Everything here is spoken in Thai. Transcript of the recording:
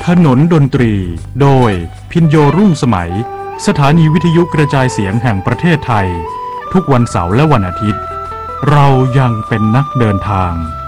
ถนนดนตรีโดยพิญโยรุ่งสมัยสถานีวิทยุกระจายเสียงแห่งประเทศไทยทุกวันเสาร์และวันอาทิตย์เรายังเป็นนักเดินทาง